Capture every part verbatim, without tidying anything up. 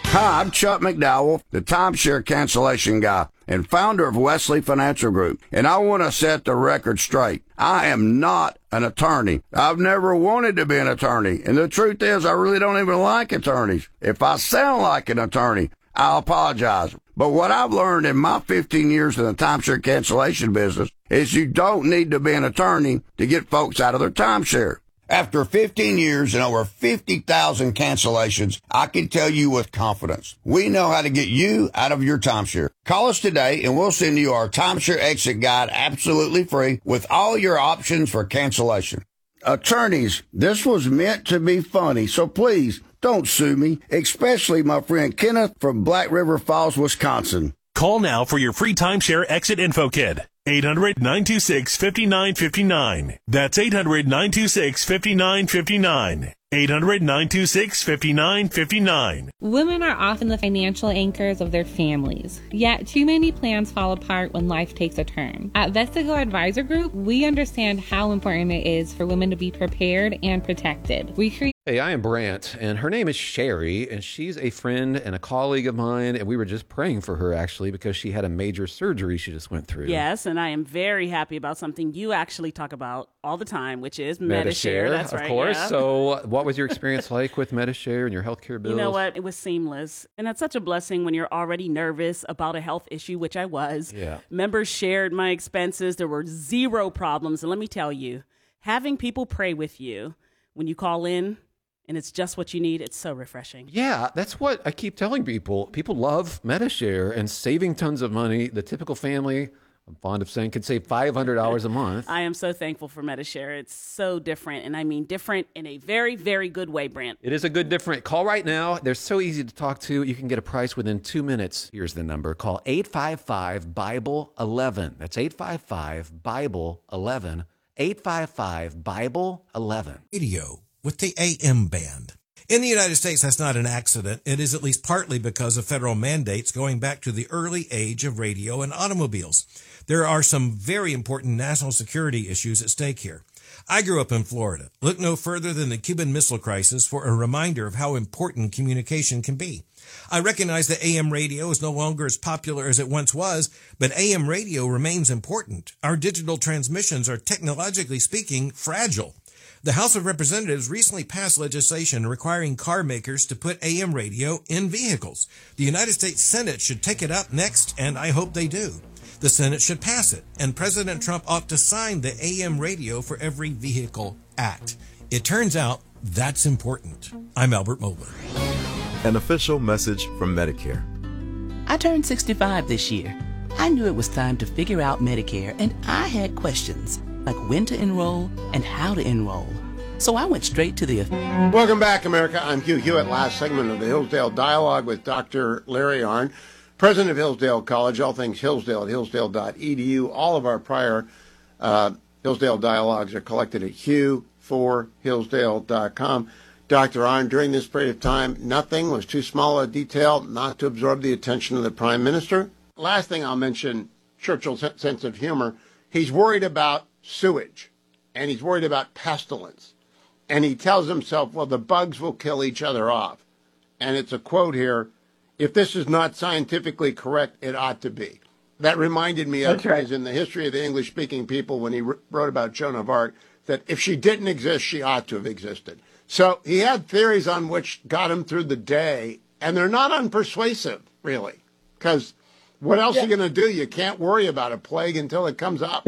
Hi, I'm Chuck McDowell, the timeshare cancellation guy and founder of Wesley Financial Group, and I want to set the record straight. I am not an attorney. I've never wanted to be an attorney, and the truth is I really don't even like attorneys. If I sound like an attorney, I apologize. But what I've learned in my fifteen years in the timeshare cancellation business is you don't need to be an attorney to get folks out of their timeshare. After fifteen years and over fifty thousand cancellations, I can tell you with confidence, we know how to get you out of your timeshare. Call us today and we'll send you our timeshare exit guide absolutely free with all your options for cancellation. Attorneys, this was meant to be funny, so please don't sue me, especially my friend Kenneth from Black River Falls, Wisconsin. Call now for your free timeshare exit info kit. eight hundred, nine two six, five nine five nine. That's eight hundred, nine two six, five nine five nine. eight hundred, nine two six, five nine five nine. Women are often the financial anchors of their families, yet too many plans fall apart when life takes a turn. At Vestigo Advisor Group, we understand how important it is for women to be prepared and protected. We create Hey, I am Brant, and her name is Sherry, and she's a friend and a colleague of mine, and we were just praying for her, actually, because she had a major surgery she just went through. Yes, and I am very happy about something you actually talk about all the time, which is Medi-Share. Medi-Share, That's of right, course. yeah. So what was your experience like with Medi-Share and your healthcare bills? You know what? It was seamless, and that's such a blessing when you're already nervous about a health issue, which I was. Yeah. Members shared my expenses. There were zero problems, and let me tell you, having people pray with you when you call in, and it's just what you need, it's so refreshing. Yeah, that's what I keep telling people. People love Medi-Share and saving tons of money. The typical family, I'm fond of saying, could save five hundred dollars a month. I am so thankful for Medi-Share. It's so different, and I mean different in a very, very good way, Brant. It is a good different. Call right now. They're so easy to talk to. You can get a price within two minutes. Here's the number. Call eight five five, Bible eleven. That's eight five five, Bible eleven. eight five five, Bible eleven. Radio with the A M band. In the United States, that's not an accident. It is at least partly because of federal mandates going back to the early age of radio and automobiles. There are some very important national security issues at stake here. I grew up in Florida. Look no further than the Cuban Missile Crisis for a reminder of how important communication can be. I recognize that A M radio is no longer as popular as it once was, but A M radio remains important. Our digital transmissions are, technologically speaking, fragile. The House of Representatives recently passed legislation requiring car makers to put A M radio in vehicles. The United States Senate should take it up next, and I hope they do. The Senate should pass it, and President Trump ought to sign the A M Radio for Every Vehicle Act. It turns out that's important. I'm Albert Mohler. An official message from Medicare. I turned sixty-five this year. I knew it was time to figure out Medicare, and I had questions, like when to enroll and how to enroll. So I went straight to the... Welcome back, America. I'm Hugh Hewitt. Last segment of the Hillsdale Dialogue with Doctor Larry Arnn, president of Hillsdale College. All things Hillsdale at hillsdale dot e d u. All of our prior uh, Hillsdale Dialogues are collected at hugh for hillsdale dot com. Doctor Arnn, during this period of time, nothing was too small a detail not to absorb the attention of the Prime Minister. Last thing I'll mention, Churchill's sense of humor. He's worried about sewage, and he's worried about pestilence. And he tells himself, well, the bugs will kill each other off. And it's a quote here, if this is not scientifically correct, it ought to be. That reminded me of, right, in the history of the English-speaking people when he wrote about Joan of Arc, that if she didn't exist, she ought to have existed. So he had theories on which got him through the day, and they're not unpersuasive, really, because what else yeah. are you going to do? You can't worry about a plague until it comes up.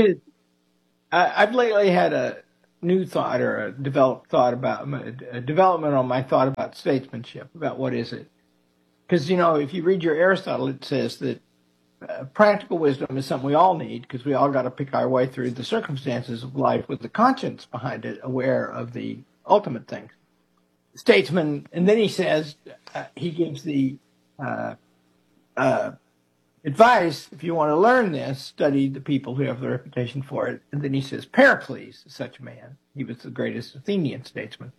I've lately had a new thought or a developed thought about a development on my thought about statesmanship, about what is it. Because, you know, if you read your Aristotle, it says that uh, practical wisdom is something we all need because we all got to pick our way through the circumstances of life with the conscience behind it, aware of the ultimate things. Statesman, and then he says, uh, he gives the uh, uh, advice, if you want to learn this, study the people who have the reputation for it. And then he says, Pericles is such a man. He was the greatest Athenian statesman.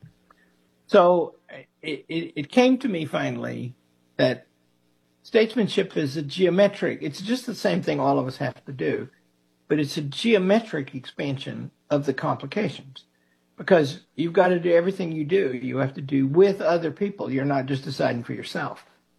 So it, it, it came to me finally that statesmanship is a geometric, it's just the same thing all of us have to do, but it's a geometric expansion of the complications. Because you've got to do everything you do, you have to do with other people. You're not just deciding for yourself.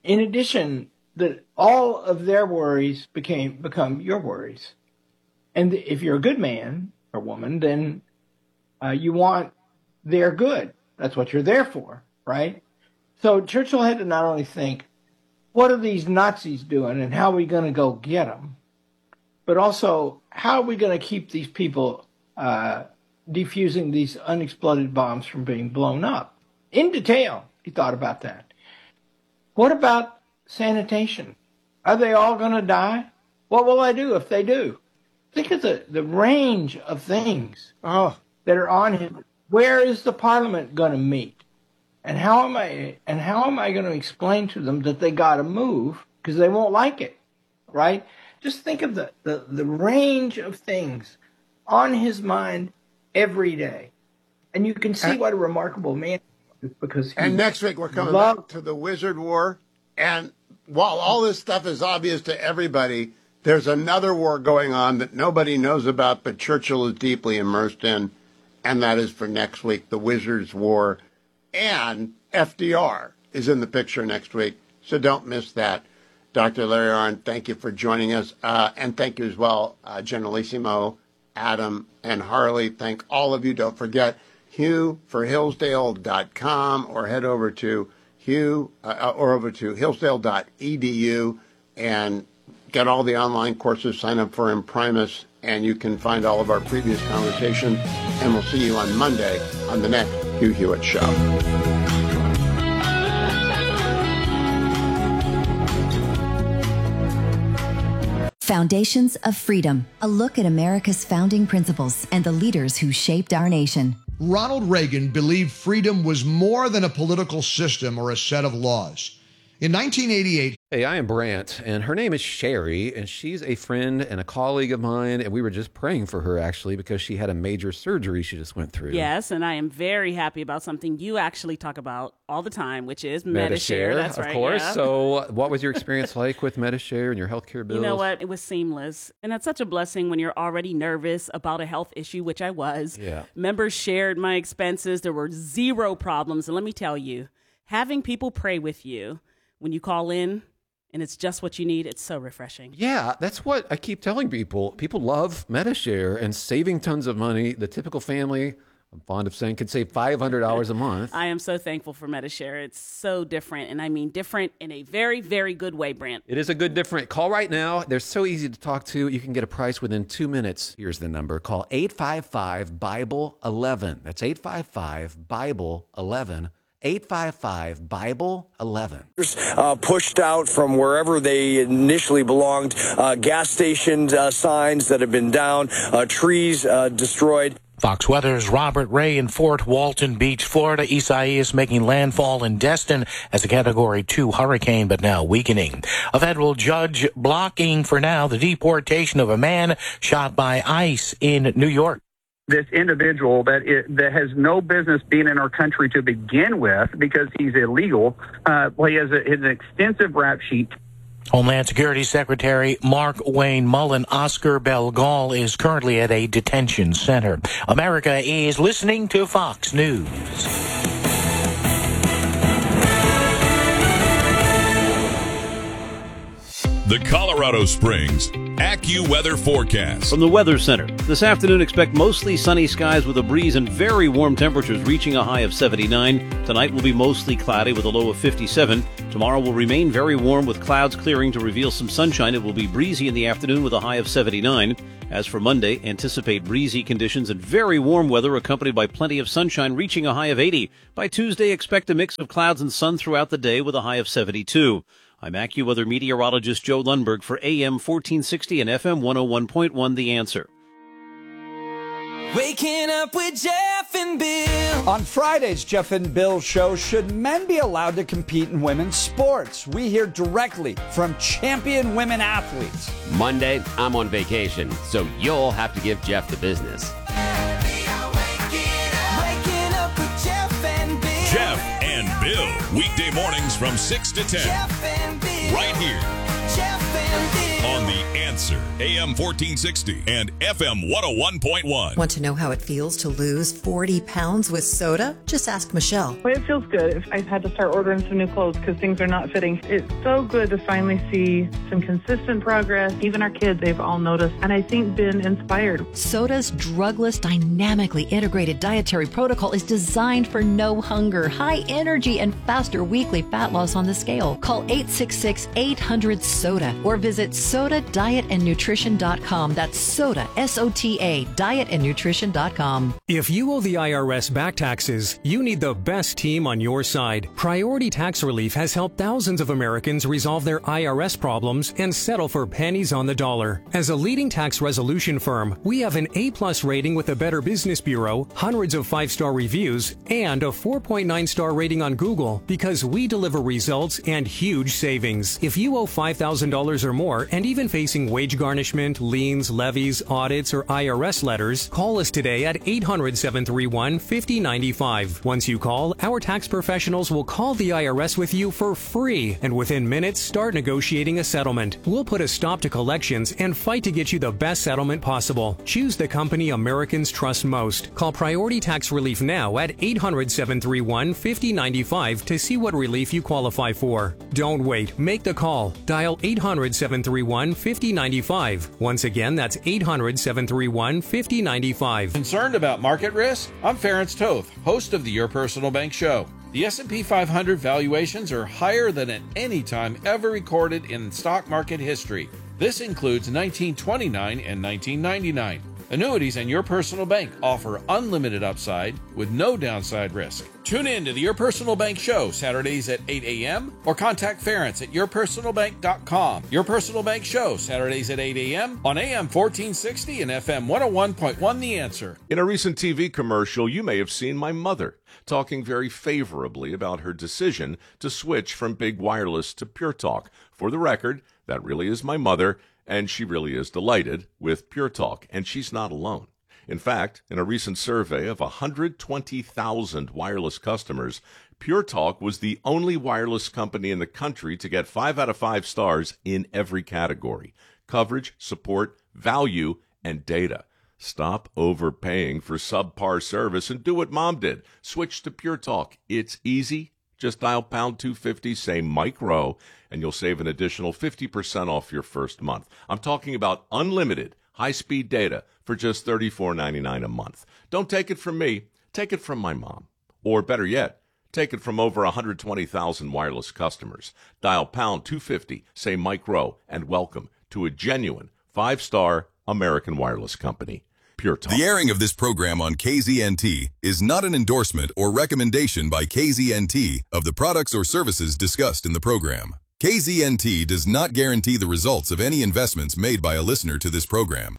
in addition, that all of their worries became become your worries. And if you're a good man or woman, then uh, you want their good. That's what you're there for, right? So Churchill had to not only think, what are these Nazis doing and how are we going to go get them? But also, how are we going to keep these people uh, defusing these unexploded bombs from being blown up? In detail, he thought about that. What about sanitation? Are they all going to die? What will I do if they do? Think of the, the range of things oh, that are on him. Where is the parliament going to meet? And how am I and how am I going to explain to them that they got to move because they won't like it, right? Just think of the, the, the range of things on his mind every day. And you can see and, what a remarkable man he is because he And next week we're coming loved, back to the Wizard War. And while all this stuff is obvious to everybody, there's another war going on that nobody knows about, but Churchill is deeply immersed in, and that is for next week, the Wizard's War. And F D R is in the picture next week, so don't miss that. Doctor Larry Arnn, thank you for joining us, uh, and thank you as well, uh, Generalissimo, Adam, and Harley. Thank all of you. Don't forget, Hugh for Hillsdale dot com, or head over to Hugh, uh, or over to Hillsdale dot E D U, and get all the online courses, sign up for Imprimis, and you can find all of our previous conversations, and we'll see you on Monday on the next Hugh Hewitt Show. Foundations of Freedom, a look at America's founding principles and the leaders who shaped our nation. Ronald Reagan believed freedom was more than a political system or a set of laws. In nineteen eighty-eight... Hey, I am Brant, and her name is Sherry, and she's a friend and a colleague of mine, and we were just praying for her, actually, because she had a major surgery she just went through. Yes, and I am very happy about something you actually talk about all the time, which is Medi-Share. That's of right, course. yeah. So what was your experience like with Medi-Share and your healthcare bills? You know what? It was seamless, and it's such a blessing when you're already nervous about a health issue, which I was. Yeah. Members shared my expenses. There were zero problems, and let me tell you, having people pray with you when you call in, and it's just what you need, it's so refreshing. Yeah, that's what I keep telling people. People love Medi-Share and saving tons of money. The typical family, I'm fond of saying, could save five hundred dollars a month. I am so thankful for Medi-Share. It's so different, and I mean different in a very, very good way, Brant. It is a good different. Call right now. They're so easy to talk to. You can get a price within two minutes. Here's the number. Call eight five five, Bible eleven. That's eight five five, Bible eleven. eight five five, Bible eleven. Uh, pushed out from wherever they initially belonged, uh, gas station uh, signs that have been down, uh, trees uh, destroyed. Fox Weather's Robert Ray in Fort Walton Beach, Florida. Isaias making landfall in Destin as a Category two hurricane, but now weakening. A federal judge blocking for now the deportation of a man shot by ICE in New York. This individual that it, that has no business being in our country to begin with because he's illegal. Uh, well, he has, a, has an extensive rap sheet. Homeland Security Secretary Mark Wayne Mullen, Oscar Belgal, is currently at a detention center. America is listening to Fox News. The Colorado Springs AccuWeather forecast. From the Weather Center. This afternoon, expect mostly sunny skies with a breeze and very warm temperatures reaching a high of seventy-nine. Tonight will be mostly cloudy with a low of fifty-seven. Tomorrow will remain very warm with clouds clearing to reveal some sunshine. It will be breezy in the afternoon with a high of seventy-nine. As for Monday, anticipate breezy conditions and very warm weather accompanied by plenty of sunshine reaching a high of eighty. By Tuesday, expect a mix of clouds and sun throughout the day with a high of seventy-two. I'm AccuWeather meteorologist Joe Lundberg for A M fourteen sixty and F M one oh one point one The Answer. Waking up with Jeff and Bill. On Friday's Jeff and Bill show, should men be allowed to compete in women's sports? We hear directly from champion women athletes. Monday, I'm on vacation, so you'll have to give Jeff the business. Jeff and Bill, weekday mornings from six to ten. Jeff and Bill. Right here Jeff and Bill. on the Answer, A M fourteen sixty and F M one oh one point one. Want to know how it feels to lose forty pounds with soda? Just ask Michelle. Well, it feels good. I've had to start ordering some new clothes because things are not fitting. It's so good to finally see some consistent progress. Even our kids, they've all noticed, and I think been inspired. Soda's drugless, dynamically integrated dietary protocol is designed for no hunger, high energy, and faster weekly fat loss on the scale. Call eight six six, eight hundred, SODA or visit soda diet and nutrition dot com. That's soda, S O T A, diet and nutrition dot com. If you owe the I R S back taxes, you need the best team on your side. Priority Tax Relief has helped thousands of Americans resolve their I R S problems and settle for pennies on the dollar. As a leading tax resolution firm, we have an A-plus rating with the Better Business Bureau, hundreds of five-star reviews, and a four point nine star rating on Google because we deliver results and huge savings. If you owe five thousand dollars or more and even facing wage garnishment, liens, levies, audits, or I R S letters, call us today at eight hundred, seven three one, five oh nine five. Once you call, our tax professionals will call the I R S with you for free and within minutes start negotiating a settlement. We'll put a stop to collections and fight to get you the best settlement possible. Choose the company Americans trust most. Call Priority Tax Relief now at eight hundred, seven three one, five oh nine five to see what relief you qualify for. Don't wait. Make the call. Dial eight hundred, seven three one, five oh nine five. Once again, that's eight hundred, seven three one, five oh nine five. Concerned about market risk? I'm Ference Toth, host of the Your Personal Bank Show. The S and P five hundred valuations are higher than at any time ever recorded in stock market history. This includes nineteen twenty-nine and nineteen ninety-nine. Annuities and Your Personal Bank offer unlimited upside with no downside risk. Tune in to the Your Personal Bank Show Saturdays at eight a.m. or contact Ference at your personal bank dot com. Your Personal Bank Show Saturdays at eight a.m. on A M fourteen sixty and F M one oh one point one The Answer. In a recent T V commercial, you may have seen my mother talking very favorably about her decision to switch from Big Wireless to Pure Talk. For the record, that really is my mother, and she really is delighted with Pure Talk, and she's not alone. In fact, in a recent survey of one hundred twenty thousand wireless customers, Pure Talk was the only wireless company in the country to get five out of five stars in every category: coverage, support, value, and data. Stop overpaying for subpar service and do what Mom did. Switch to Pure Talk. It's easy. Just dial pound two fifty, say Mike Rowe, and you'll save an additional fifty percent off your first month. I'm talking about unlimited high-speed data for just thirty-four ninety-nine a month. Don't take it from me. Take it from my mom. Or better yet, take it from over one hundred twenty thousand wireless customers. Dial pound two fifty, say Mike Rowe, and welcome to a genuine five-star American wireless company. Pure Talk. The airing of this program on K Z N T is not an endorsement or recommendation by K Z N T of the products or services discussed in the program. K Z N T does not guarantee the results of any investments made by a listener to this program.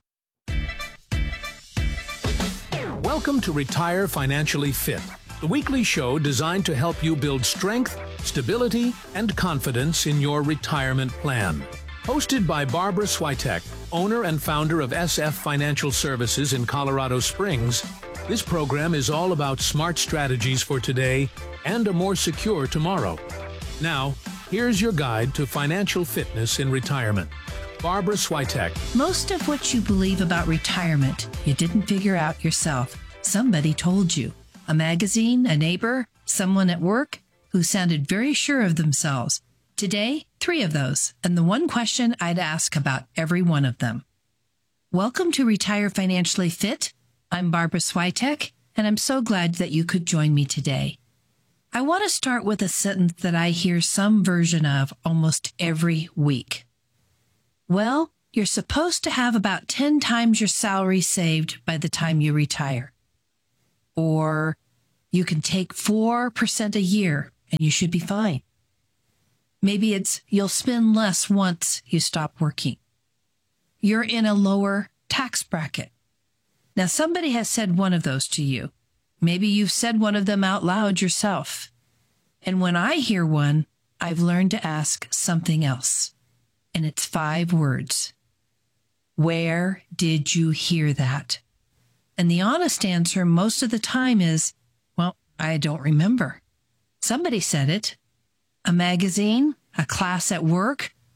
Welcome to Retire Financially Fit, the weekly show designed to help you build strength, stability, and confidence in your retirement plan. Hosted by Barbara Switek, owner and founder of S F Financial Services in Colorado Springs, this program is all about smart strategies for today and a more secure tomorrow. Now, here's your guide to financial fitness in retirement. Barbara Switek. Most of what you believe about retirement, you didn't figure out yourself. Somebody told you. A magazine, a neighbor, someone at work who sounded very sure of themselves. Today, three of those, and the one question I'd ask about every one of them. Welcome to Retire Financially Fit. I'm Barbara Switek, and I'm so glad that you could join me today. I want to start with a sentence that I hear some version of almost every week. Well, you're supposed to have about ten times your salary saved by the time you retire. Or you can take four percent a year and you should be fine. Maybe it's you'll spend less once you stop working. You're in a lower tax bracket. Now, somebody has said one of those to you. Maybe you've said one of them out loud yourself. And when I hear one, I've learned to ask something else. And it's five words. Where did you hear that? And the honest answer most of the time is, well, I don't remember. Somebody said it. A magazine, a class at work,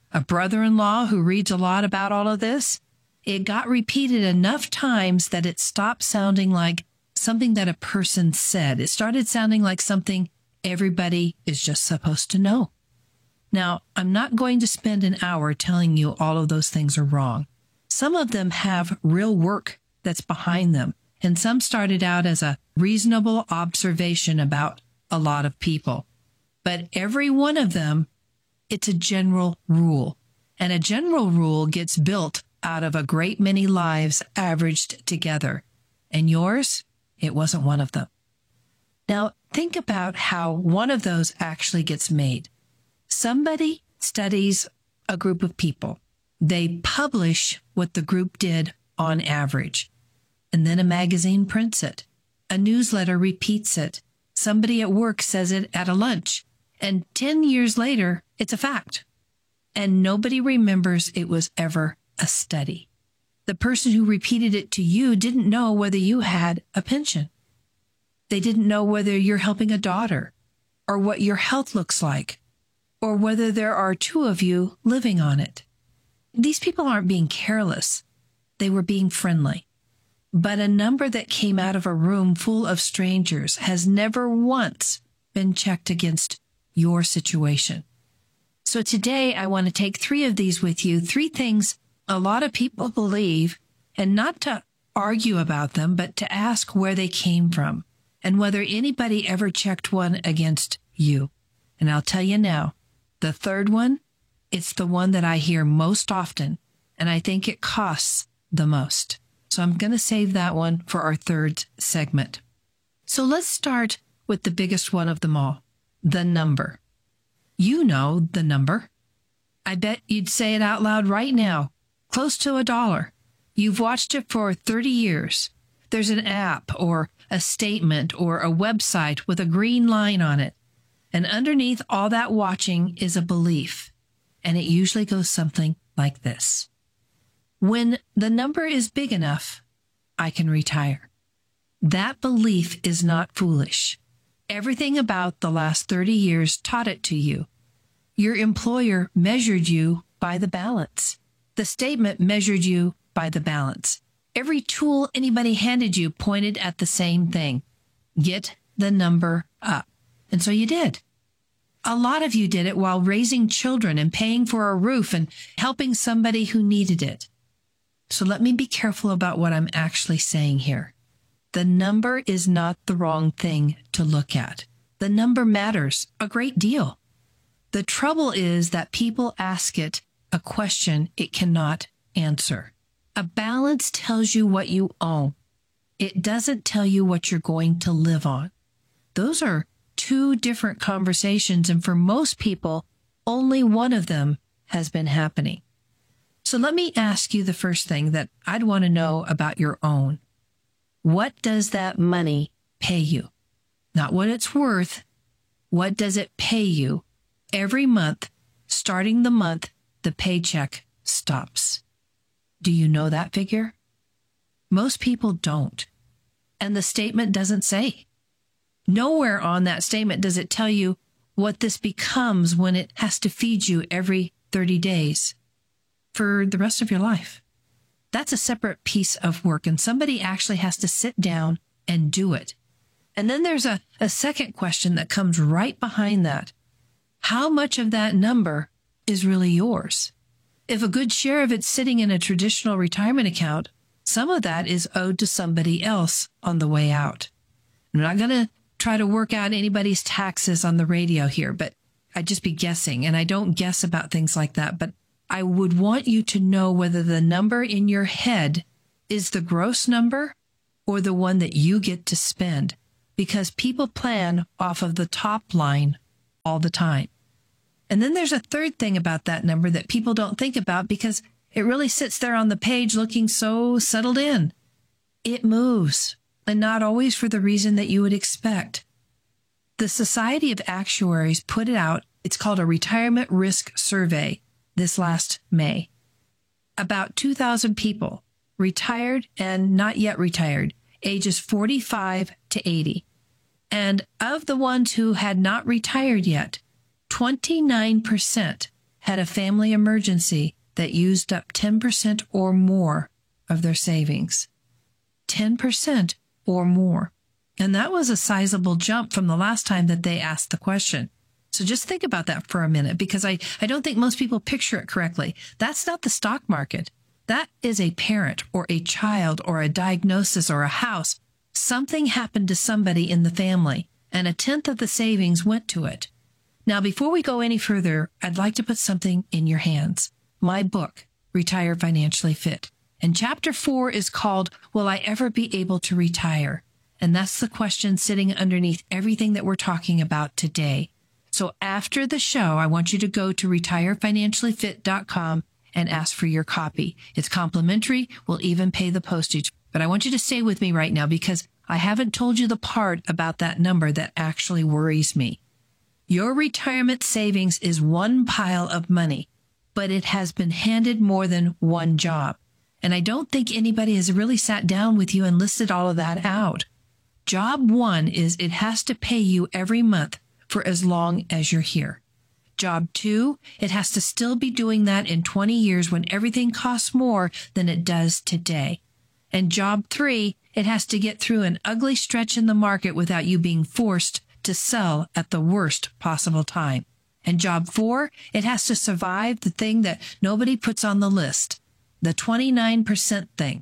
a brother-in-law who reads a lot about all of this. It got repeated enough times that it stopped sounding like something that a person said. It started sounding like something everybody is just supposed to know. Now, I'm not going to spend an hour telling you all of those things are wrong. Some of them have real work that's behind them, and some started out as a reasonable observation about a lot of people. But every one of them, it's a general rule. And a general rule gets built out of a great many lives averaged together. And yours, it wasn't one of them. Now, think about how one of those actually gets made. Somebody studies a group of people. They publish what the group did on average. And then a magazine prints it. A newsletter repeats it. Somebody at work says it at a lunch. And ten years later, it's a fact. And nobody remembers it was ever a study. The person who repeated it to you didn't know whether you had a pension. They didn't know whether you're helping a daughter, or what your health looks like, or whether there are two of you living on it. These people aren't being careless. They were being friendly. But a number that came out of a room full of strangers has never once been checked against your situation. So today I want to take three of these with you, three things a lot of people believe, and not to argue about them, but to ask where they came from and whether anybody ever checked one against you. And I'll tell you now, the third one, it's the one that I hear most often, and I think it costs the most. So I'm going to save that one for our third segment. So let's start with the biggest one of them all, the number. You know the number. I bet you'd say it out loud right now. Close to a dollar. You've watched it for thirty years. There's an app or a statement or a website with a green line on it. And underneath all that watching is a belief. And it usually goes something like this. When the number is big enough, I can retire. That belief is not foolish. Everything about the last thirty years taught it to you. Your employer measured you by the balance. The statement measured you by the balance. Every tool anybody handed you pointed at the same thing. Get the number up. And so you did. A lot of you did it while raising children and paying for a roof and helping somebody who needed it. So let me be careful about what I'm actually saying here. The number is not the wrong thing to look at. The number matters a great deal. The trouble is that people ask it a question it cannot answer. A balance tells you what you own. It doesn't tell you what you're going to live on. Those are two different conversations, and for most people, only one of them has been happening. So let me ask you the first thing that I'd want to know about your own. What does that money pay you? Not what it's worth. What does it pay you? Every month, starting the month, the paycheck stops. Do you know that figure? Most people don't. And the statement doesn't say. Nowhere on that statement does it tell you what this becomes when it has to feed you every thirty days for the rest of your life. That's a separate piece of work, and somebody actually has to sit down and do it. And then there's a, a second question that comes right behind that. How much of that number is really yours? If a good share of it's sitting in a traditional retirement account, some of that is owed to somebody else on the way out. I'm not going to try to work out anybody's taxes on the radio here, but I'd just be guessing, and I don't guess about things like that, but I would want you to know whether the number in your head is the gross number or the one that you get to spend, because people plan off of the top line all the time. And then there's a third thing about that number that people don't think about because it really sits there on the page looking so settled in. It moves, and not always for the reason that you would expect. The Society of Actuaries put it out. It's called a Retirement Risk Survey this last May. About two thousand people, retired and not yet retired, ages forty-five to eighty. And of the ones who had not retired yet, twenty-nine percent had a family emergency that used up ten percent or more of their savings. ten percent or more. And that was a sizable jump from the last time that they asked the question. So just think about that for a minute, because I, I don't think most people picture it correctly. That's not the stock market. That is a parent or a child or a diagnosis or a house. Something happened to somebody in the family, and a tenth of the savings went to it. Now, before we go any further, I'd like to put something in your hands. My book, Retire Financially Fit. And chapter four is called, Will I Ever Be Able to Retire? And that's the question sitting underneath everything that we're talking about today. So after the show, I want you to go to retire financially fit dot com and ask for your copy. It's complimentary. We'll even pay the postage. But I want you to stay with me right now, because I haven't told you the part about that number that actually worries me. Your retirement savings is one pile of money, but it has been handed more than one job. And I don't think anybody has really sat down with you and listed all of that out. Job one is it has to pay you every month for as long as you're here. Job two, it has to still be doing that in twenty years when everything costs more than it does today. And job three, it has to get through an ugly stretch in the market without you being forced to sell at the worst possible time. And job four, it has to survive the thing that nobody puts on the list, the twenty-nine percent thing.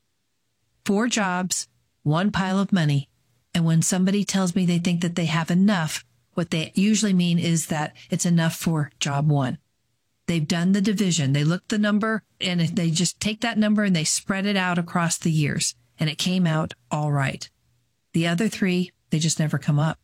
Four jobs, one pile of money. And when somebody tells me they think that they have enough, what they usually mean is that it's enough for job one. They've done the division. They looked the number, and if they just take that number and they spread it out across the years, and it came out all right. The other three, they just never come up.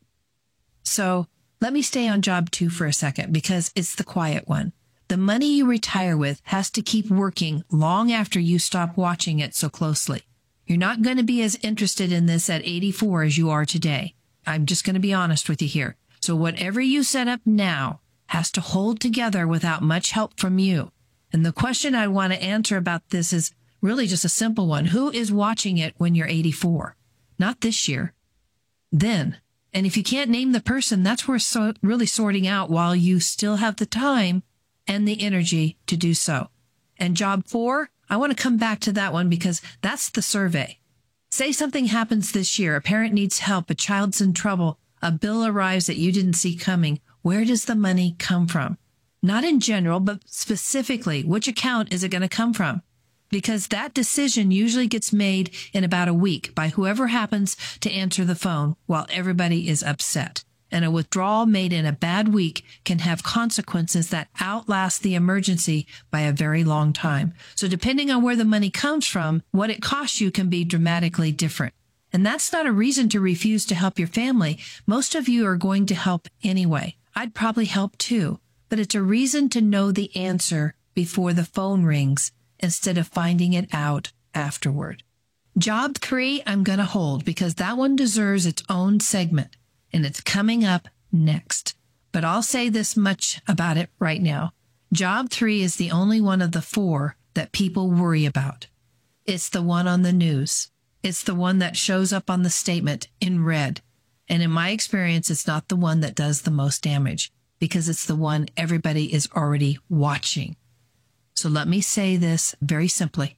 So let me stay on job two for a second, because it's the quiet one. The money you retire with has to keep working long after you stop watching it so closely. You're not going to be as interested in this at eighty-four as you are today. I'm just going to be honest with you here. So whatever you set up now has to hold together without much help from you. And the question I want to answer about this is really just a simple one. Who is watching it when you're eighty-four? Not this year. Then. And if you can't name the person, that's worth so really sorting out while you still have the time and the energy to do so. And job four, I want to come back to that one because that's the survey. Say something happens this year. A parent needs help. A child's in trouble. A bill arrives that you didn't see coming. Where does the money come from? Not in general, but specifically, which account is it going to come from? Because that decision usually gets made in about a week by whoever happens to answer the phone while everybody is upset. And a withdrawal made in a bad week can have consequences that outlast the emergency by a very long time. So depending on where the money comes from, what it costs you can be dramatically different. And that's not a reason to refuse to help your family. Most of you are going to help anyway. I'd probably help too, but it's a reason to know the answer before the phone rings instead of finding it out afterward. Job three, I'm going to hold because that one deserves its own segment. And it's coming up next. But I'll say this much about it right now. Job three is the only one of the four that people worry about. It's the one on the news. It's the one that shows up on the statement in red. And in my experience, it's not the one that does the most damage because it's the one everybody is already watching. So let me say this very simply.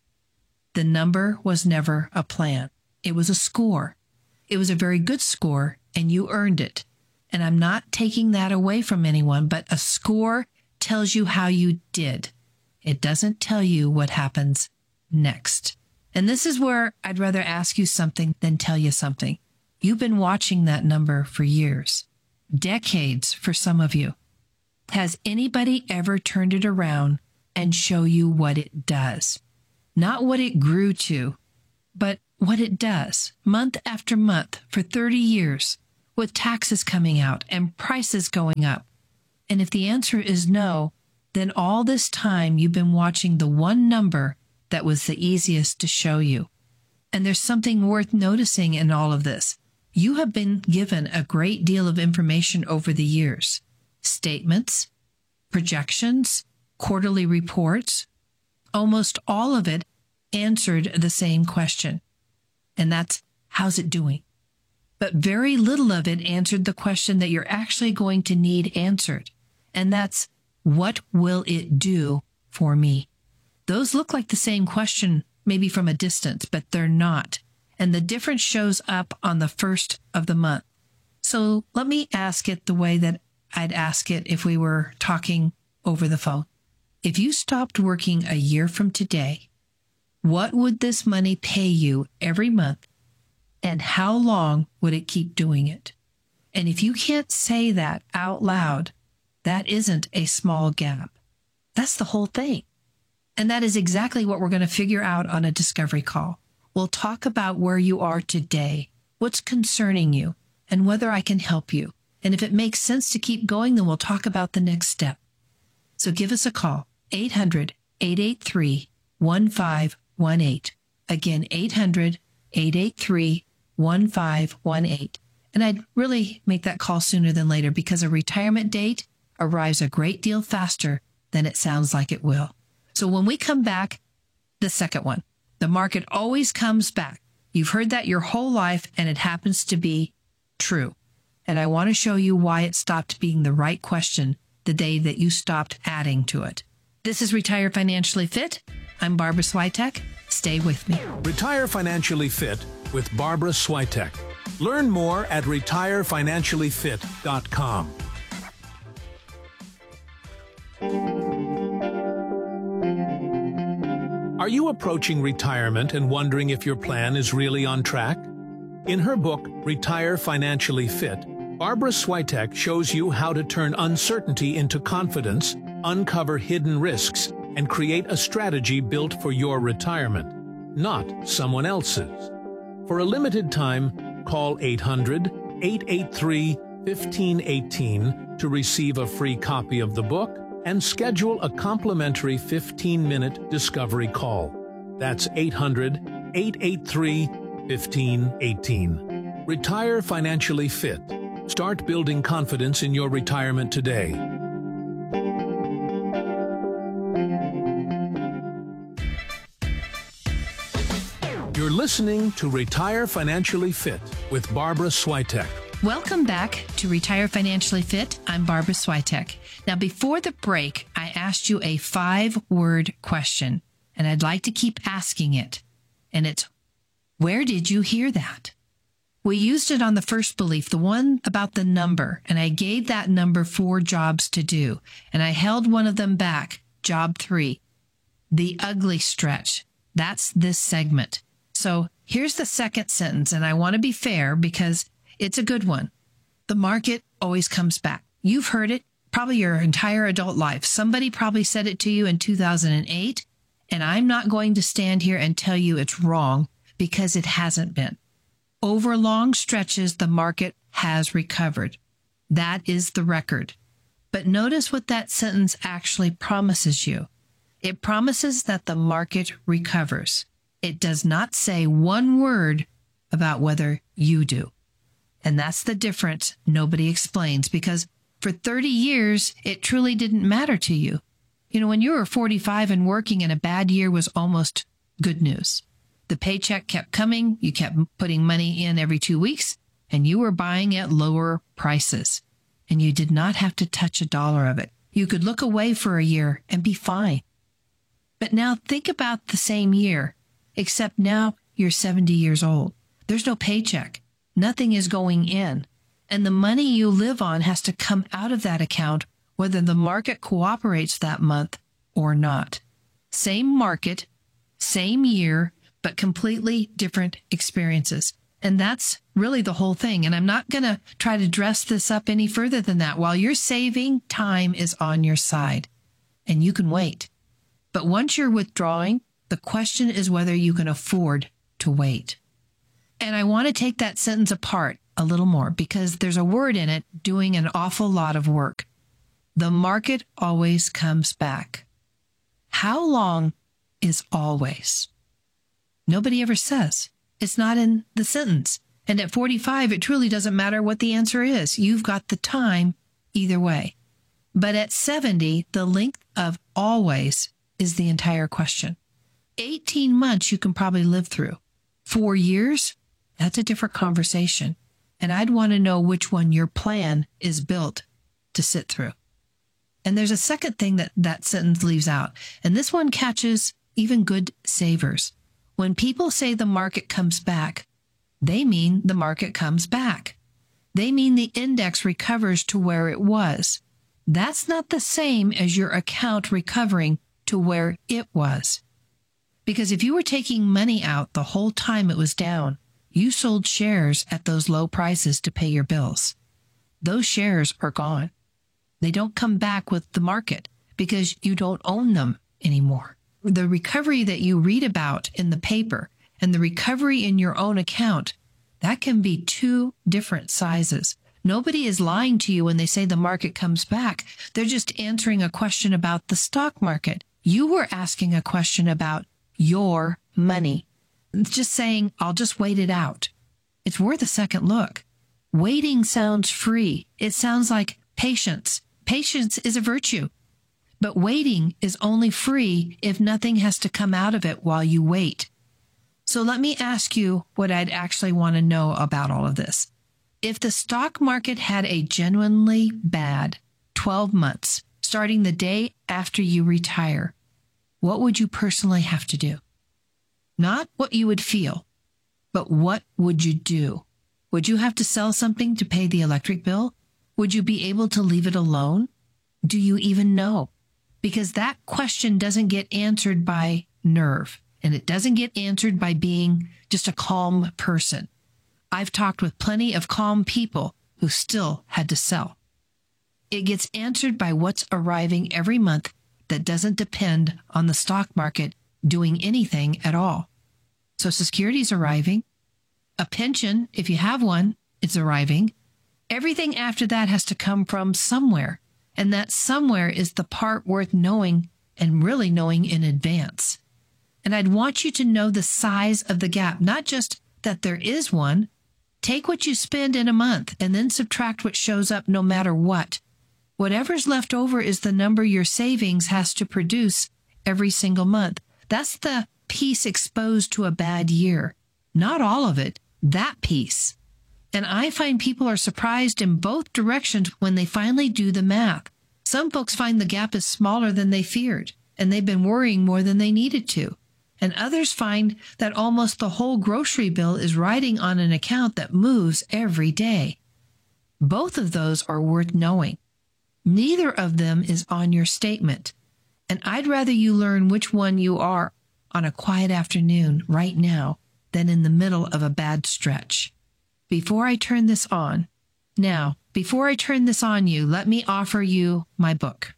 The number was never a plan. It was a score. It was a very good score, and you earned it. And I'm not taking that away from anyone, but a score tells you how you did. It doesn't tell you what happens next. And this is where I'd rather ask you something than tell you something. You've been watching that number for years, decades for some of you. Has anybody ever turned it around and show you what it does? Not what it grew to, but what it does month after month for thirty years with taxes coming out and prices going up. And if the answer is no, then all this time you've been watching the one number that was the easiest to show you. And there's something worth noticing in all of this. You have been given a great deal of information over the years. Statements, projections, quarterly reports, almost all of it answered the same question. And that's, how's it doing? But very little of it answered the question that you're actually going to need answered. And that's, What will it do for me? Those look like the same question, maybe from a distance, but they're not. And the difference shows up on the first of the month. So let me ask it the way that I'd ask it if we were talking over the phone. If you stopped working a year from today, what would this money pay you every month? And how long would it keep doing it? And if you can't say that out loud, that isn't a small gap. That's the whole thing. And that is exactly what we're going to figure out on a discovery call. We'll talk about where you are today, what's concerning you, and whether I can help you. And if it makes sense to keep going, then we'll talk about the next step. So give us a call, eight hundred, eight eight three, one five one eight. Again, eight hundred, eight eight three, one five one eight. And I'd really make that call sooner than later because a retirement date arrives a great deal faster than it sounds like it will. So when we come back, the second one, the market always comes back. You've heard that your whole life, and it happens to be true. And I want to show you why it stopped being the right question the day that you stopped adding to it. This is Retire Financially Fit. I'm Barbara Swiatek. Stay with me. Retire Financially Fit with Barbara Swiatek. Learn more at retire financially fit dot com. Are you approaching retirement and wondering if your plan is really on track? In her book, Retire Financially Fit, Barbara Swiatek shows you how to turn uncertainty into confidence, uncover hidden risks, and create a strategy built for your retirement, not someone else's. For a limited time, call eight hundred, eight eight three, one five one eight to receive a free copy of the book and schedule a complimentary fifteen-minute discovery call. That's eight hundred, eight eight three, one five one eight. Retire Financially Fit. Start building confidence in your retirement today. You're listening to Retire Financially Fit with Barbara Swiatek. Welcome back to Retire Financially Fit. I'm Barbara Swiatek. Now, before the break, I asked you a five-word question, and I'd like to keep asking it. And it's, where did you hear that? We used it on the first belief, the one about the number, and I gave that number four jobs to do, and I held one of them back, job three, the ugly stretch. That's this segment. So here's the second sentence, and I want to be fair because it's a good one. The market always comes back. You've heard it probably your entire adult life. Somebody probably said it to you in two thousand eight, and I'm not going to stand here and tell you it's wrong because it hasn't been. Over long stretches, the market has recovered. That is the record. But notice what that sentence actually promises you. It promises that the market recovers. It does not say one word about whether you do. And that's the difference nobody explains, because for thirty years, it truly didn't matter to you. You know, when you were forty-five and working and a bad year was almost good news. The paycheck kept coming, you kept putting money in every two weeks, and you were buying at lower prices. And you did not have to touch a dollar of it. You could look away for a year and be fine. But now think about the same year, except now you're seventy years old. There's no paycheck. Nothing is going in. And the money you live on has to come out of that account, whether the market cooperates that month or not. Same market, same year, but completely different experiences. And that's really the whole thing. And I'm not going to try to dress this up any further than that. While you're saving, time is on your side, and you can wait. But once you're withdrawing, the question is whether you can afford to wait. And I want to take that sentence apart a little more because there's a word in it doing an awful lot of work. The market always comes back. How long is always? Nobody ever says. It's not in the sentence. And at forty-five, it truly doesn't matter what the answer is. You've got the time either way. But at seventy, the length of always is the entire question. eighteen months you can probably live through. Four years? That's a different conversation. And I'd want to know which one your plan is built to sit through. And there's a second thing that that sentence leaves out. And this one catches even good savers. When people say the market comes back, they mean the market comes back. They mean the index recovers to where it was. That's not the same as your account recovering to where it was. Because if you were taking money out the whole time it was down, you sold shares at those low prices to pay your bills. Those shares are gone. They don't come back with the market because you don't own them anymore. The recovery that you read about in the paper and the recovery in your own account, that can be two different sizes. Nobody is lying to you when they say the market comes back. They're just answering a question about the stock market. You were asking a question about your money. It's just saying, I'll just wait it out. It's worth a second look. Waiting sounds free. It sounds like patience. Patience is a virtue. But waiting is only free if nothing has to come out of it while you wait. So let me ask you what I'd actually want to know about all of this. If the stock market had a genuinely bad twelve months, starting the day after you retire, what would you personally have to do? Not what you would feel, but what would you do? Would you have to sell something to pay the electric bill? Would you be able to leave it alone? Do you even know? Because that question doesn't get answered by nerve, and it doesn't get answered by being just a calm person. I've talked with plenty of calm people who still had to sell. It gets answered by what's arriving every month that doesn't depend on the stock market doing anything at all. Social Security's arriving. A pension, if you have one, it's arriving. Everything after that has to come from somewhere, and that somewhere is the part worth knowing and really knowing in advance. And I'd want you to know the size of the gap, not just that there is one. Take what you spend in a month and then subtract what shows up no matter what. Whatever's left over is the number your savings has to produce every single month. That's the piece exposed to a bad year. Not all of it, that piece. And I find people are surprised in both directions when they finally do the math. Some folks find the gap is smaller than they feared, and they've been worrying more than they needed to. And others find that almost the whole grocery bill is riding on an account that moves every day. Both of those are worth knowing. Neither of them is on your statement. And I'd rather you learn which one you are on a quiet afternoon right now than in the middle of a bad stretch. Before I turn this on, now, before I turn this on you, let me offer you my book,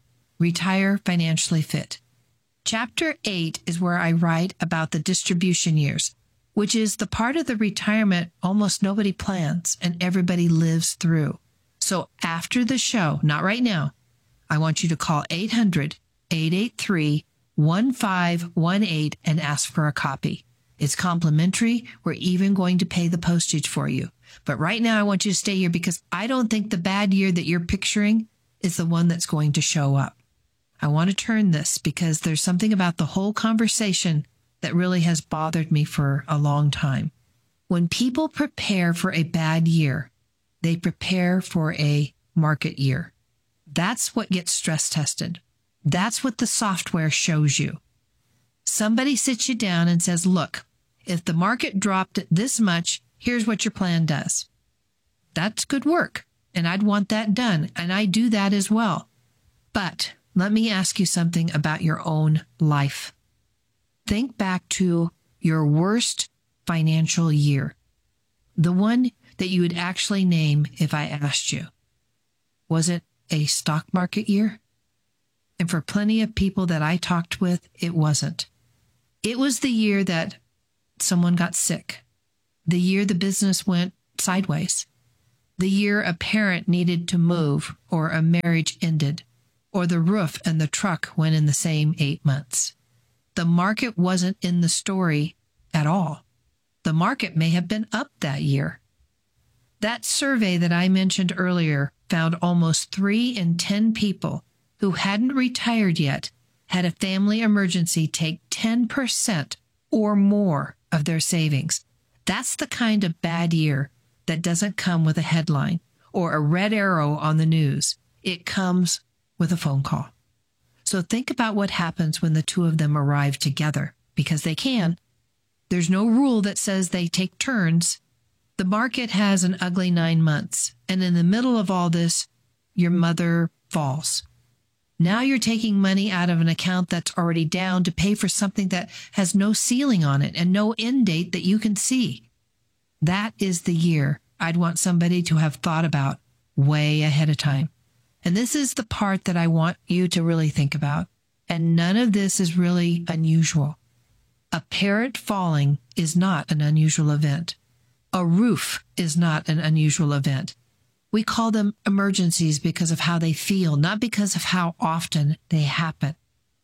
Retire Financially Fit. Chapter eight is where I write about the distribution years, which is the part of the retirement almost nobody plans and everybody lives through. So after the show, not right now, I want you to call eight hundred, eight eight three, one five one eight and ask for a copy. It's complimentary. We're even going to pay the postage for you. But right now I want you to stay here because I don't think the bad year that you're picturing is the one that's going to show up. I want to turn this because there's something about the whole conversation that really has bothered me for a long time. When people prepare for a bad year, they prepare for a market year. That's what gets stress tested. That's what the software shows you. Somebody sits you down and says, look, if the market dropped this much, here's what your plan does. That's good work, and I'd want that done, and I do that as well. But let me ask you something about your own life. Think back to your worst financial year, the one that you would actually name if I asked you. Was it a stock market year? And for plenty of people that I talked with, it wasn't. It was the year that someone got sick, the year the business went sideways, the year a parent needed to move or a marriage ended, or the roof and the truck went in the same eight months. The market wasn't in the story at all. The market may have been up that year. That survey that I mentioned earlier found almost three in ten people who hadn't retired yet had a family emergency take ten percent or more of their savings. That's the kind of bad year that doesn't come with a headline or a red arrow on the news. It comes with a phone call. So think about what happens when the two of them arrive together, because they can. There's no rule that says they take turns. The market has an ugly nine months, and in the middle of all this, your mother falls. Now you're taking money out of an account that's already down to pay for something that has no ceiling on it and no end date that you can see. That is the year I'd want somebody to have thought about way ahead of time. And this is the part that I want you to really think about. And none of this is really unusual. A parent falling is not an unusual event. A roof is not an unusual event. We call them emergencies because of how they feel, not because of how often they happen.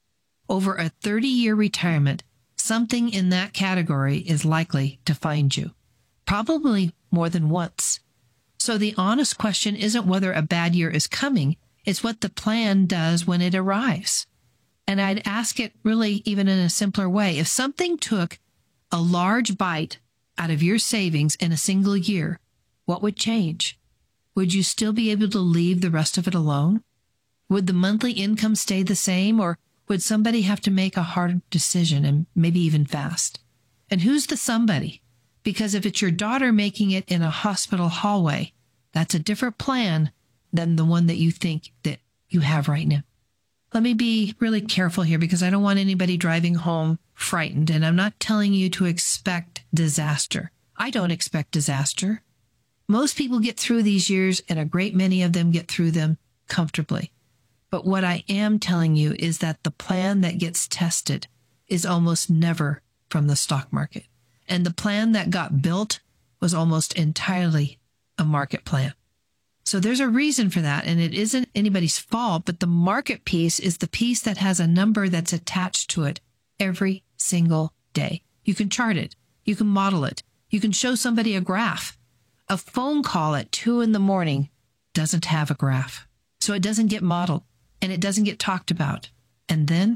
Over a thirty-year retirement, something in that category is likely to find you, probably more than once. So the honest question isn't whether a bad year is coming, it's what the plan does when it arrives. And I'd ask it really even in a simpler way. If something took a large bite out of your savings in a single year, what would change? Would you still be able to leave the rest of it alone? Would the monthly income stay the same, or would somebody have to make a hard decision, and maybe even fast? And who's the somebody? Because if it's your daughter making it in a hospital hallway, that's a different plan than the one that you think that you have right now. Let me be really careful here, because I don't want anybody driving home frightened, and I'm not telling you to expect disaster. I don't expect disaster. Most people get through these years, and a great many of them get through them comfortably. But what I am telling you is that the plan that gets tested is almost never from the stock market. And the plan that got built was almost entirely a market plan. So there's a reason for that, and it isn't anybody's fault, but the market piece is the piece that has a number that's attached to it every single day. You can chart it. You can model it. You can show somebody a graph. A phone call at two in the morning doesn't have a graph, so it doesn't get modeled, and it doesn't get talked about. And then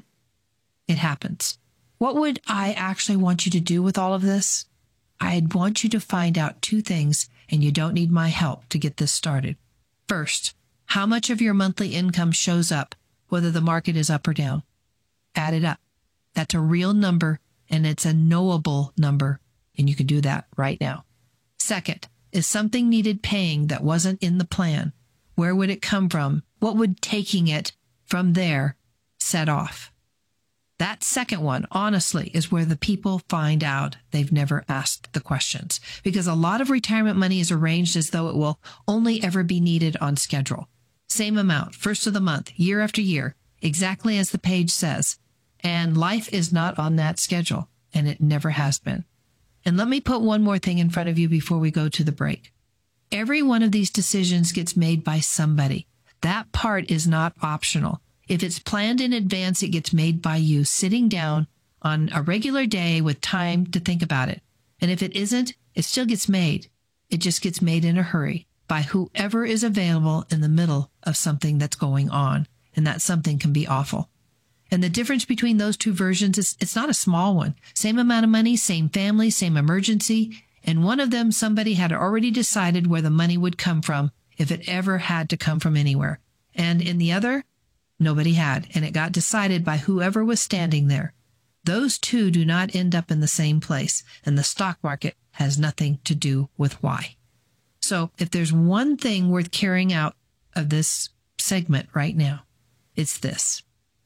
it happens. What would I actually want you to do with all of this? I'd want you to find out two things, and you don't need my help to get this started. First, how much of your monthly income shows up, whether the market is up or down? Add it up. That's a real number, and it's a knowable number, and you can do that right now. Second, is something needed paying that wasn't in the plan? Where would it come from? What would taking it from there set off? That second one, honestly, is where the people find out they've never asked the questions, because a lot of retirement money is arranged as though it will only ever be needed on schedule. Same amount, first of the month, year after year, exactly as the page says. And life is not on that schedule, and it never has been. And let me put one more thing in front of you before we go to the break. Every one of these decisions gets made by somebody. That part is not optional. If it's planned in advance, it gets made by you sitting down on a regular day with time to think about it. And if it isn't, it still gets made. It just gets made in a hurry by whoever is available in the middle of something that's going on. And that something can be awful. And the difference between those two versions is it's not a small one. Same amount of money, same family, same emergency. And one of them, somebody had already decided where the money would come from if it ever had to come from anywhere. And in the other, nobody had, and it got decided by whoever was standing there. Those two do not end up in the same place, and the stock market has nothing to do with why. So if there's one thing worth carrying out of this segment right now, it's this.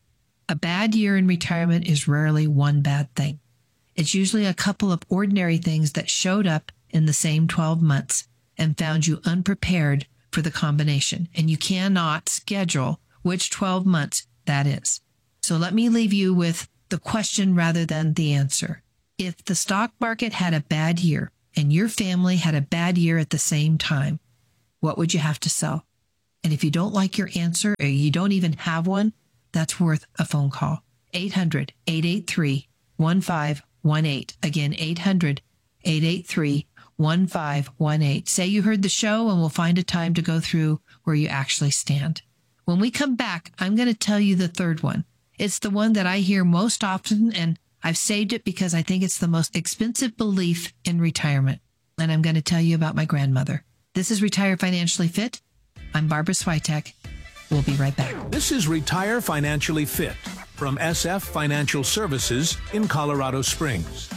A bad year in retirement is rarely one bad thing. It's usually a couple of ordinary things that showed up in the same twelve months and found you unprepared for the combination, and you cannot schedule which twelve months that is. So let me leave you with the question rather than the answer. If the stock market had a bad year and your family had a bad year at the same time, what would you have to sell? And if you don't like your answer, or you don't even have one, that's worth a phone call. eight hundred, eight eight three, one five one eight. Again, eight hundred, eight eight three, one five one eight. Say you heard the show, and we'll find a time to go through where you actually stand. When we come back, I'm going to tell you the third one. It's the one that I hear most often, and I've saved it because I think it's the most expensive belief in retirement. And I'm going to tell you about my grandmother. This is Retire Financially Fit. I'm Barbara Swiatek. We'll be right back. This is Retire Financially Fit from S F Financial Services in Colorado Springs.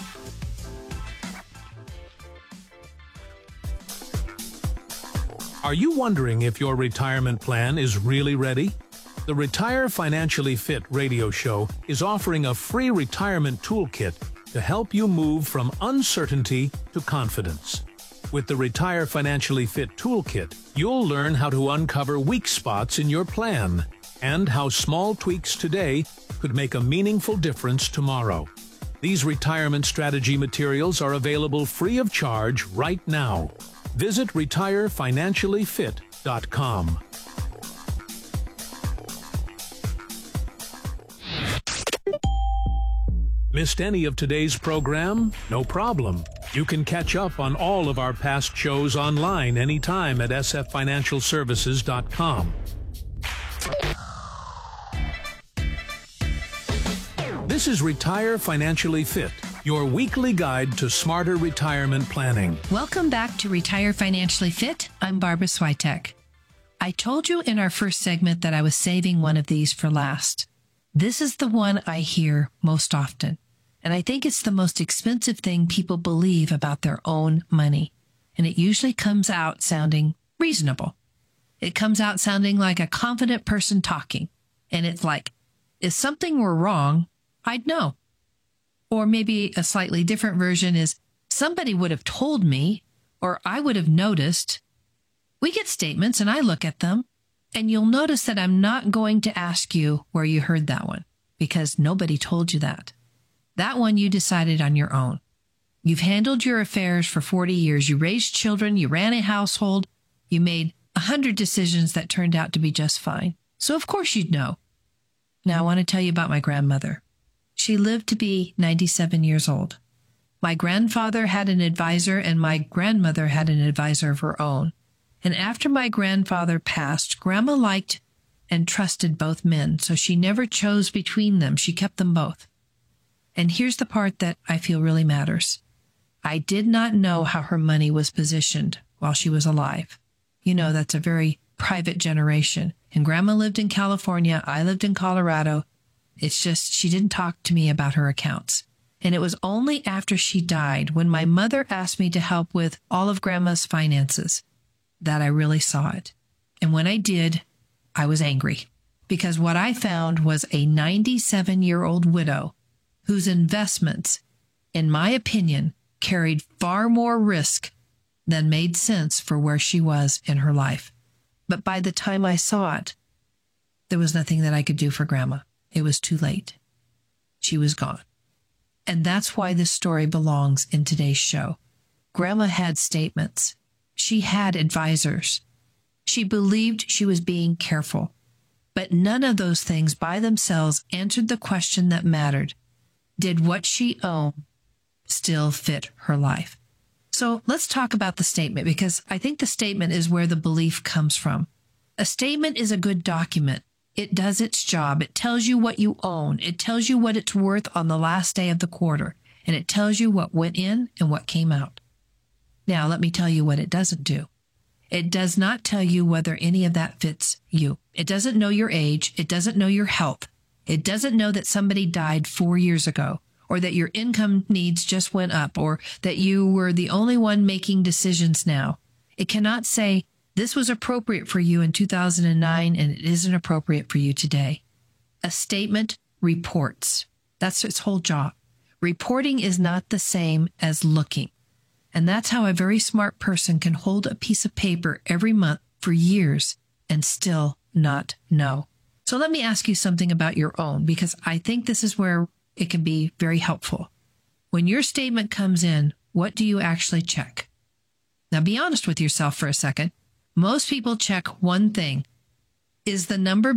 Are you wondering if your retirement plan is really ready? The Retire Financially Fit radio show is offering a free retirement toolkit to help you move from uncertainty to confidence. With the Retire Financially Fit toolkit, you'll learn how to uncover weak spots in your plan and how small tweaks today could make a meaningful difference tomorrow. These retirement strategy materials are available free of charge right now. Visit retire financially fit dot com. Missed any of today's program? No problem. You can catch up on all of our past shows online anytime at s f financial services dot com. This is Retire Financially Fit, your weekly guide to smarter retirement planning. Welcome back to Retire Financially Fit. I'm Barbara Switek. I told you in our first segment that I was saving one of these for last. This is the one I hear most often, and I think it's the most expensive thing people believe about their own money, and it usually comes out sounding reasonable. It comes out sounding like a confident person talking, and it's like, if something were wrong, I'd know. Or maybe a slightly different version is, somebody would have told me, or I would have noticed. We get statements and I look at them, and you'll notice that I'm not going to ask you where you heard that one, because nobody told you that. That one you decided on your own. You've handled your affairs for forty years. You raised children. You ran a household. You made a hundred decisions that turned out to be just fine. So of course you'd know. Now I want to tell you about my grandmother. She lived to be ninety-seven years old. My grandfather had an advisor, and my grandmother had an advisor of her own. And after my grandfather passed, Grandma liked and trusted both men, so she never chose between them. She kept them both. And here's the part that I feel really matters. I did not know how her money was positioned while she was alive. You know, that's a very private generation. And Grandma lived in California. I lived in Colorado. It's just she didn't talk to me about her accounts. And it was only after she died, when my mother asked me to help with all of Grandma's finances, that I really saw it. And when I did, I was angry, because what I found was a ninety-seven-year-old widow whose investments, in my opinion, carried far more risk than made sense for where she was in her life. But by the time I saw it, there was nothing that I could do for Grandma. It was too late. She was gone. And that's why this story belongs in today's show. Grandma had statements. She had advisors. She believed she was being careful. But none of those things by themselves answered the question that mattered. Did what she owned still fit her life? So let's talk about the statement, because I think the statement is where the belief comes from. A statement is a good document. It does its job. It tells you what you own. It tells you what it's worth on the last day of the quarter. And it tells you what went in and what came out. Now, let me tell you what it doesn't do. It does not tell you whether any of that fits you. It doesn't know your age. It doesn't know your health. It doesn't know that somebody died four years ago, or that your income needs just went up, or that you were the only one making decisions now. It cannot say, this was appropriate for you in two thousand nine, and it isn't appropriate for you today. A statement reports. That's its whole job. Reporting is not the same as looking. And that's how a very smart person can hold a piece of paper every month for years and still not know. So let me ask you something about your own, because I think this is where it can be very helpful. When your statement comes in, what do you actually check? Now be honest with yourself for a second. Most people check one thing. Is the number